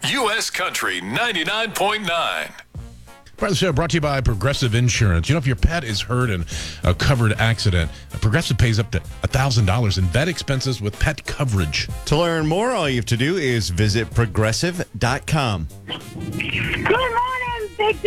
U.S. Country 99.9. Part of the show brought to you by Progressive Insurance. You know, if your pet is hurt in a covered accident, Progressive pays up to $1,000 in vet expenses with pet coverage. To learn more, all you have to do is visit progressive.com. Good morning, Big